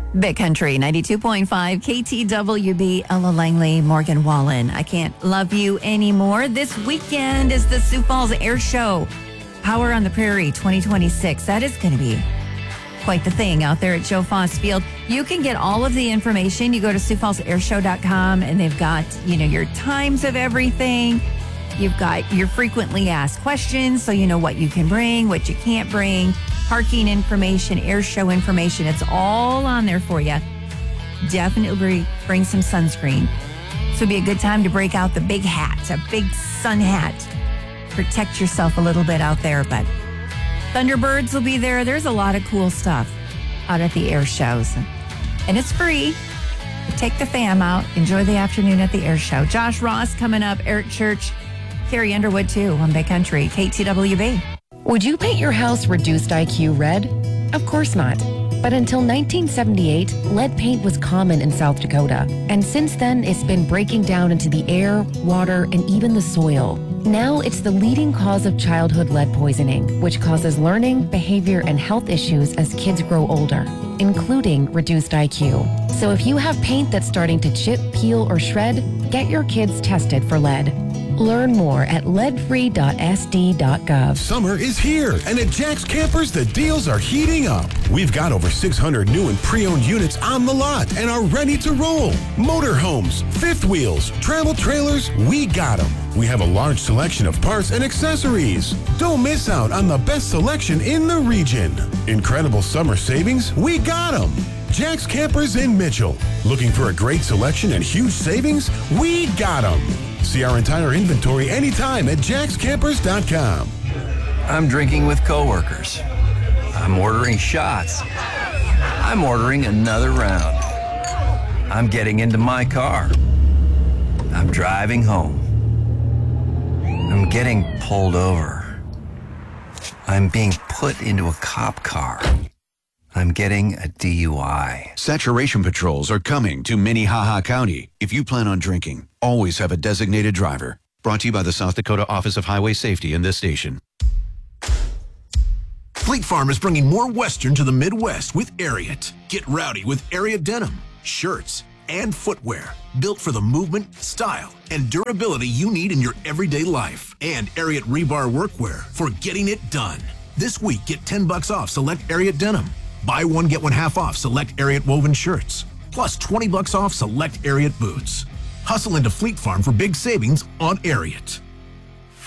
Big Country 92.5 KTWB, Ella Langley, Morgan Wallen. I can't love you anymore. This weekend is the Sioux Falls Air Show. Power on the Prairie 2026. That is going to be quite the thing out there at Joe Foss Field. You can get all of the information. You go to SiouxFallsAirShow.com and they've got, your times of everything. You've got your frequently asked questions, so you know what you can bring, what you can't bring, parking information, air show information. It's all on there for you. Definitely bring some sunscreen. This would be a good time to break out the big hat, a big sun hat. Protect yourself a little bit out there, but Thunderbirds will be there. There's a lot of cool stuff out at the air shows. And it's free. Take the fam out. Enjoy the afternoon at the air show. Josh Ross coming up. Eric Church. Carrie Underwood, too, on Big Country. KTWB. Would you paint your house reduced IQ red? Of course not. But until 1978, lead paint was common in South Dakota. And since then, it's been breaking down into the air, water, and even the soil. Now it's the leading cause of childhood lead poisoning, which causes learning, behavior, and health issues as kids grow older, including reduced IQ. So if you have paint that's starting to chip, peel, or shred, get your kids tested for lead. Learn more at leadfree.sd.gov. Summer is here, and at Jack's Campers, the deals are heating up. We've got over 600 new and pre-owned units on the lot and are ready to roll. Motorhomes, fifth wheels, travel trailers, we got them. We have a large selection of parts and accessories. Don't miss out on the best selection in the region. Incredible summer savings, we got them. Jack's Campers in Mitchell. Looking for a great selection and huge savings? We got them. See our entire inventory anytime at jackscampers.com. I'm drinking with coworkers. I'm ordering shots. I'm ordering another round. I'm getting into my car. I'm driving home. I'm getting pulled over. I'm being put into a cop car. I'm getting a DUI. Saturation patrols are coming to Minnehaha County. If you plan on drinking, always have a designated driver. Brought to you by the South Dakota Office of Highway Safety and this station. Fleet Farm is bringing more Western to the Midwest with Ariat. Get rowdy with Ariat denim, shirts, and footwear built for the movement, style, and durability you need in your everyday life. And Ariat rebar workwear for getting it done. This week, get $10 off select Ariat denim. Buy one, get one half off select Ariat woven shirts. Plus $20 off select Ariat boots. Hustle into Fleet Farm for big savings on Ariat.